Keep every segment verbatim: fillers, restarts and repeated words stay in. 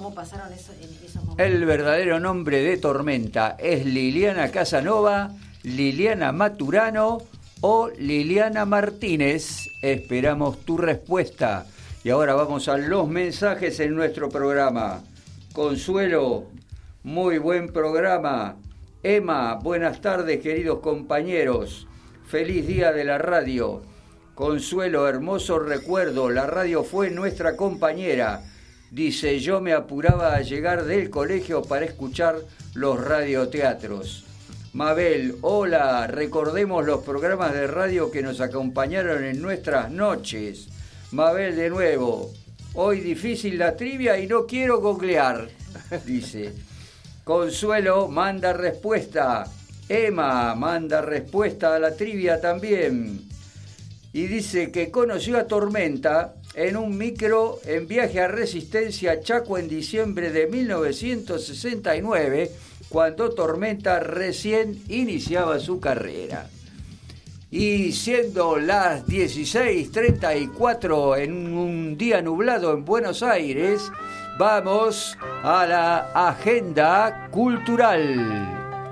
cómo pasaron eso, en esos momentos. El verdadero nombre de Tormenta es Liliana Casanova, Liliana Maturano o Liliana Martínez. Esperamos tu respuesta. Y ahora vamos a los mensajes en nuestro programa. Consuelo, muy buen programa. Emma, buenas tardes, queridos compañeros. Feliz día de la radio. Consuelo, hermoso recuerdo. La radio fue nuestra compañera. Dice, yo me apuraba a llegar del colegio para escuchar los radioteatros. Mabel, hola, recordemos los programas de radio que nos acompañaron en nuestras noches. Mabel de nuevo, hoy difícil la trivia y no quiero googlear, dice. Consuelo manda respuesta. Emma manda respuesta a la trivia también. Y dice que conoció a Tormenta en un micro en viaje a Resistencia Chaco en diciembre de mil novecientos sesenta y nueve, cuando Tormenta recién iniciaba su carrera. Y siendo las dieciséis treinta y cuatro en un día nublado en Buenos Aires, vamos a la agenda cultural.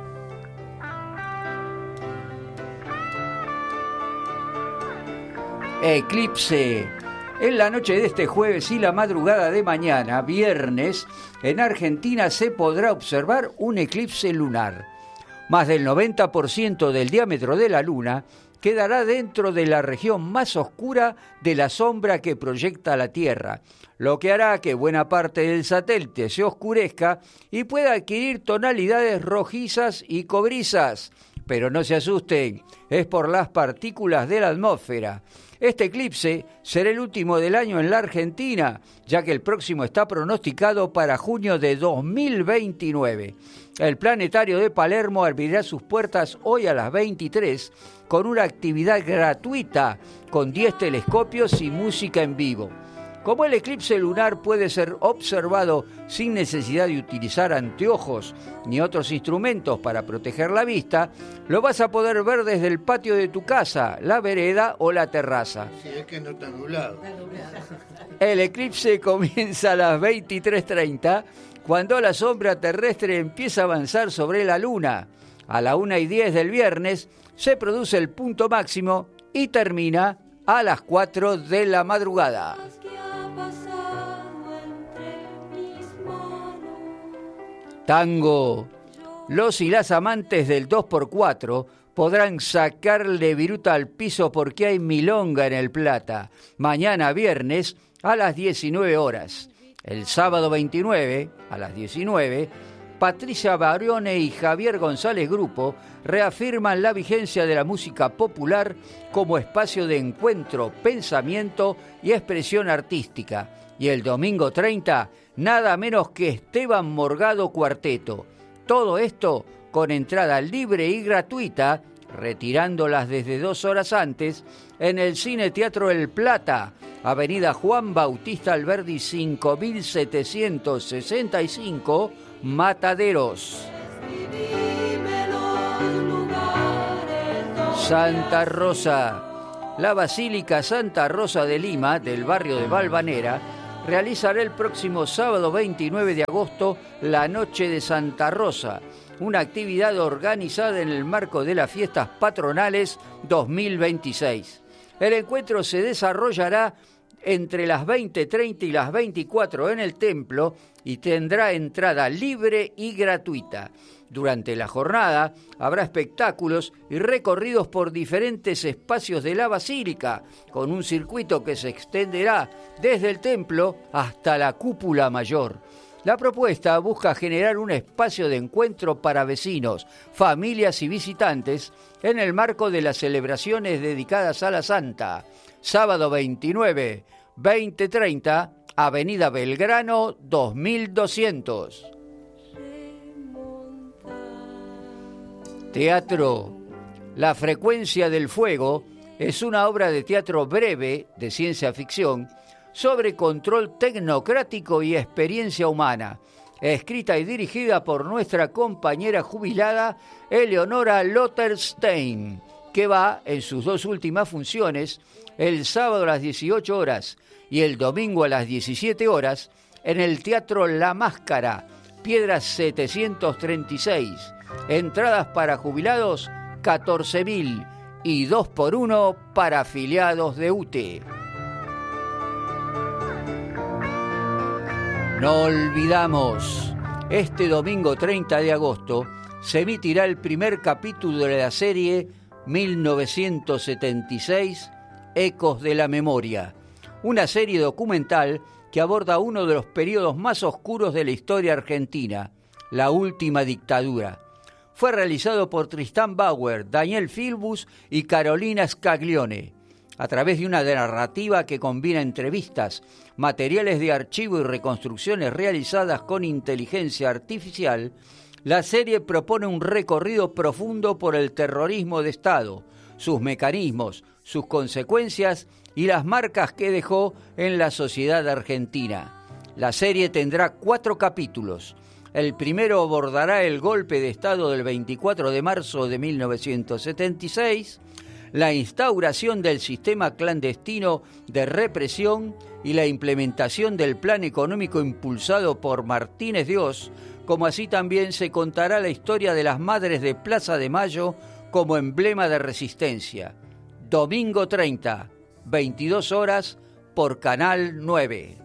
Eclipse. En la noche de este jueves y la madrugada de mañana, viernes, en Argentina se podrá observar un eclipse lunar. Más del noventa por ciento del diámetro de la luna quedará dentro de la región más oscura de la sombra que proyecta la Tierra, lo que hará que buena parte del satélite se oscurezca y pueda adquirir tonalidades rojizas y cobrizas. Pero no se asusten, es por las partículas de la atmósfera. Este eclipse será el último del año en la Argentina, ya que el próximo está pronosticado para junio de dos mil veintinueve. El planetario de Palermo abrirá sus puertas hoy a las veintitrés con una actividad gratuita con diez telescopios y música en vivo. Como el eclipse lunar puede ser observado sin necesidad de utilizar anteojos ni otros instrumentos para proteger la vista, lo vas a poder ver desde el patio de tu casa, la vereda o la terraza. Si es que no está nublado. El eclipse comienza a las veintitrés treinta, cuando la sombra terrestre empieza a avanzar sobre la luna. A la una y diez del viernes se produce el punto máximo y termina a las cuatro de la madrugada. Tango. Los y las amantes del dos por cuatro podrán sacarle viruta al piso porque hay milonga en el Plata. Mañana viernes a las diecinueve horas. El sábado veintinueve a las diecinueve, Patricia Barione y Javier González Grupo reafirman la vigencia de la música popular como espacio de encuentro, pensamiento y expresión artística. Y el domingo treinta, nada menos que Esteban Morgado Cuarteto. Todo esto con entrada libre y gratuita, retirándolas desde dos horas antes, en el Cine Teatro El Plata, Avenida Juan Bautista Alberdi cinco mil setecientos sesenta y cinco, Mataderos. Santa Rosa. La Basílica Santa Rosa de Lima, del barrio de Valvanera, realizará el próximo sábado veintinueve de agosto la Noche de Santa Rosa, una actividad organizada en el marco de las Fiestas Patronales dos mil veintiséis. El encuentro se desarrollará entre las veinte treinta y las veinticuatro en el templo y tendrá entrada libre y gratuita. Durante la jornada habrá espectáculos y recorridos por diferentes espacios de la basílica, con un circuito que se extenderá desde el templo hasta la cúpula mayor. La propuesta busca generar un espacio de encuentro para vecinos, familias y visitantes en el marco de las celebraciones dedicadas a la Santa. Sábado veintinueve, veinte treinta, Avenida Belgrano dos mil doscientos. Teatro. La frecuencia del fuego es una obra de teatro breve de ciencia ficción sobre control tecnocrático y experiencia humana, escrita y dirigida por nuestra compañera jubilada Eleonora Lotterstein, que va en sus dos últimas funciones, el sábado a las dieciocho horas y el domingo a las diecisiete horas, en el Teatro La Máscara, Piedras setecientos treinta y seis. Entradas para jubilados, catorce mil y dos por uno para afiliados de U T E. No olvidamos, este domingo treinta de agosto se emitirá el primer capítulo de la serie mil novecientos setenta y seis, Ecos de la Memoria, una serie documental que aborda uno de los periodos más oscuros de la historia argentina, la última dictadura. Fue realizado por Tristán Bauer, Daniel Filbus y Carolina Scaglione, a través de una narrativa que combina entrevistas, materiales de archivo y reconstrucciones realizadas con inteligencia artificial. La serie propone un recorrido profundo por el terrorismo de Estado, sus mecanismos, sus consecuencias y las marcas que dejó en la sociedad argentina. La serie tendrá cuatro capítulos. El primero abordará el golpe de Estado del veinticuatro de marzo de mil novecientos setenta y seis, la instauración del sistema clandestino de represión y la implementación del plan económico impulsado por Martínez de Oz, como así también se contará la historia de las Madres de Plaza de Mayo como emblema de resistencia. Domingo treinta, veintidós horas, por Canal nueve.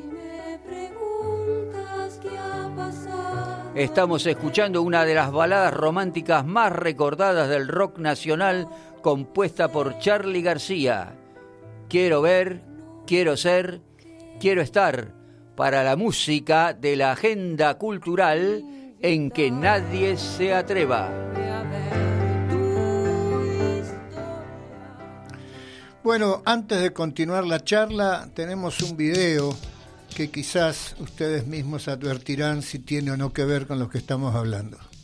Estamos escuchando una de las baladas románticas más recordadas del rock nacional, compuesta por Charly García. Quiero ver, quiero ser, quiero estar, para la música de la agenda cultural en que nadie se atreva. Bueno, antes de continuar la charla, tenemos un video que quizás ustedes mismos advertirán si tiene o no que ver con lo que estamos hablando.